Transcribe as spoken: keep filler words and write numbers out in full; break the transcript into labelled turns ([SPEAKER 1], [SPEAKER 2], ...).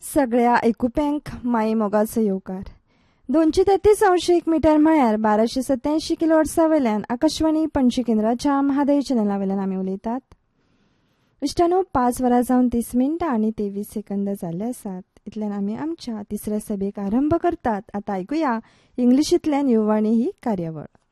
[SPEAKER 1] सगळ्या आयकुप्यांक माई मोगाचो येवकार. दोनशे तेत्तीस अंश एक मिटर म्हळ्यार बाराशे सत्यायंशी किलो वर्सा वयल्यान आकाशवाणी पणजी केंद्राच्या महादय चॅनला वयल्यान आमी उलयतात. इश्टानो, पांच वरां जावन तीस मिनटां आनी तेवीस सेकंद जाल्ले आसात. इतल्यान आमी आमच्या तिसऱ्या सभेक आरंभ करतात. आतां आयकुया इंग्लिशींतल्यान युवाणी ही कार्यावळ.